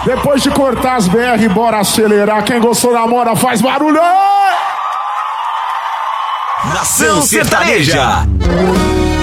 Depois de cortar as BR, bora acelerar. Quem gostou da moda faz barulho. Nação Sertaneja.